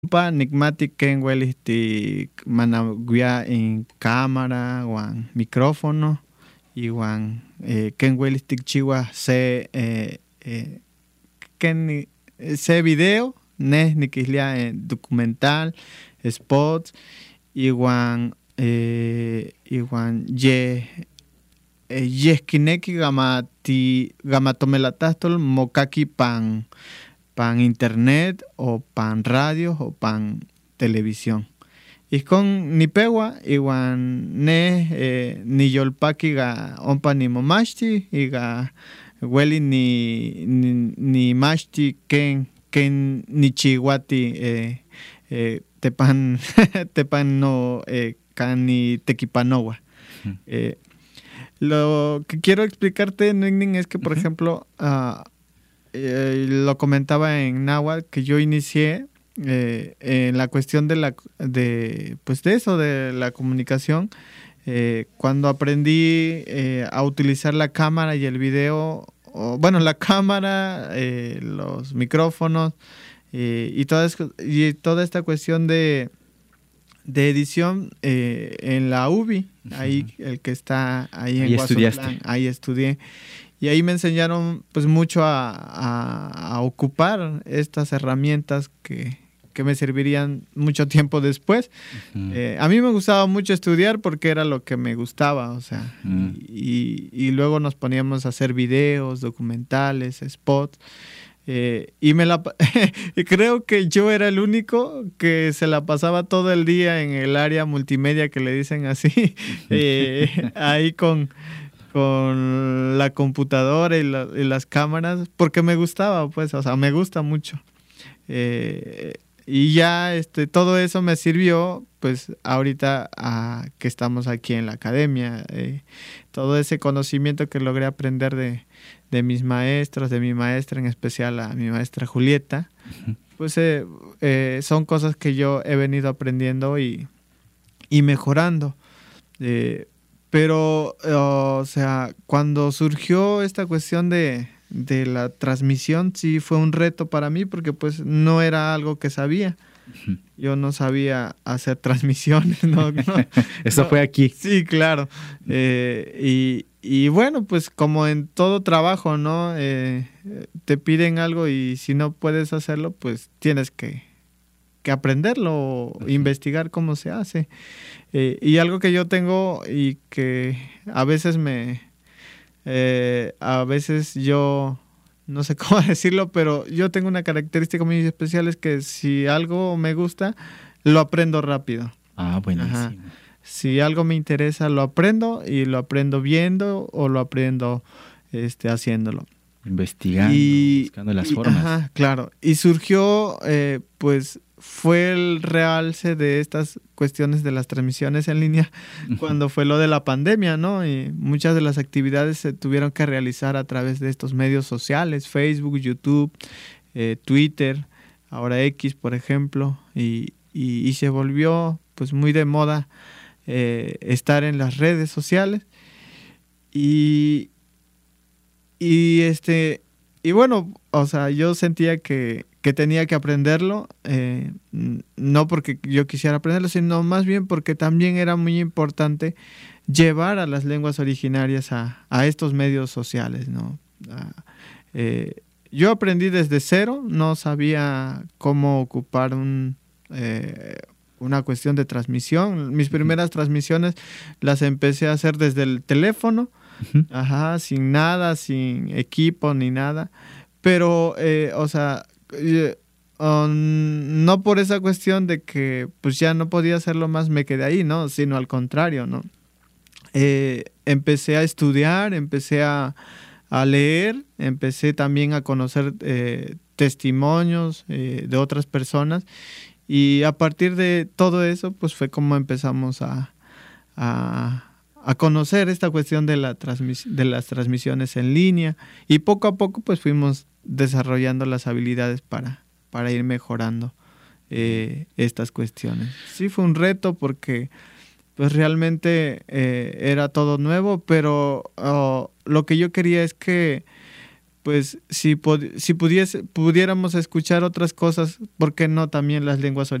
Pa Enigmatic Ken managuia en cámara o en micrófono y Ken chiwa se video ne nikislia en documental spots ye yeskineki gama tomelatastol mokaki pan internet o pan radio o pan televisión. Y con nipewa iwan ni yolpaki ga ompa ni momashti iga weli ni mashti ken ni chihuati tepan no kani tequipanowa. Lo que quiero explicarte, Ningning, es que, por ejemplo, lo comentaba en náhuatl que yo inicié en la cuestión de la comunicación cuando aprendí a utilizar la cámara y el video, la cámara, los micrófonos y toda esta cuestión de edición en la UBI, ahí el que está ahí en Guasotlán, ahí estudié. Y ahí me enseñaron pues mucho a ocupar estas herramientas que me servirían mucho tiempo después. A mí me gustaba mucho estudiar porque era lo que me gustaba, o sea, y luego nos poníamos a hacer videos, documentales, spots. Y creo que yo era el único que se la pasaba todo el día en el área multimedia, que le dicen así, ahí con la computadora y las cámaras, porque me gustaba, pues, o sea, me gusta mucho. Y ya todo eso me sirvió, pues, ahorita que estamos aquí en la academia. Todo ese conocimiento que logré aprender de mis maestros, de mi maestra, en especial a mi maestra Julieta, pues son cosas que yo he venido aprendiendo y mejorando. Pero, o sea, cuando surgió esta cuestión de la transmisión, sí fue un reto para mí porque pues no era algo que sabía. Yo no sabía hacer transmisiones, ¿no? Eso fue aquí. Sí, claro. Y bueno, pues como en todo trabajo, ¿no? Te piden algo y si no puedes hacerlo, pues tienes que aprenderlo o investigar cómo se hace. Y algo que yo tengo y que a veces yo no sé cómo decirlo, pero yo tengo una característica muy especial, es que si algo me gusta, lo aprendo rápido. Ah, buenísimo. Ajá. Si algo me interesa, lo aprendo y lo aprendo viendo o lo aprendo haciéndolo. Investigando, buscando las formas. Ajá, claro. Y surgió, pues, fue el realce de estas cuestiones de las transmisiones en línea cuando fue lo de la pandemia, ¿no? Y muchas de las actividades se tuvieron que realizar a través de estos medios sociales, Facebook, YouTube, Twitter, ahora X, por ejemplo, y se volvió, pues, muy de moda estar en las redes sociales y bueno, o sea, yo sentía que tenía que aprenderlo, no porque yo quisiera aprenderlo, sino más bien porque también era muy importante llevar a las lenguas originarias a estos medios sociales, ¿no? Yo aprendí desde cero, no sabía cómo ocupar una cuestión de transmisión. Mis primeras transmisiones las empecé a hacer desde el teléfono, sin nada, sin equipo ni nada. Pero, o sea, no por esa cuestión de que pues ya no podía hacerlo más me quedé ahí, ¿no? Sino al contrario, ¿no? Empecé a estudiar, empecé a leer, empecé también a conocer testimonios de otras personas y a partir de todo eso pues fue como empezamos a conocer esta cuestión de las transmisiones en línea y poco a poco pues fuimos desarrollando las habilidades para ir mejorando estas cuestiones. Sí fue un reto porque pues realmente era todo nuevo, pero lo que yo quería es que pues si pudiéramos escuchar otras cosas, ¿por qué no también las lenguas originales?